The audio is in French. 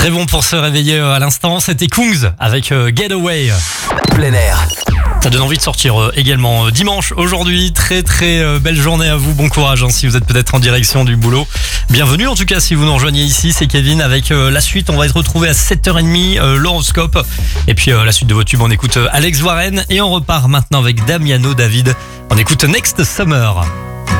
Très bon pour se réveiller à l'instant, c'était Kungs avec Getaway. Plein air. Ça donne envie de sortir également dimanche aujourd'hui. Très belle journée à vous, bon courage si vous êtes peut-être en direction du boulot. Bienvenue en tout cas si vous nous rejoignez ici, c'est Kevin avec la suite. On va être retrouvé à 7h30, l'horoscope. Et puis la suite de vos tubes, on écoute Alex Warren et on repart maintenant avec Damiano David. On écoute Next Summer.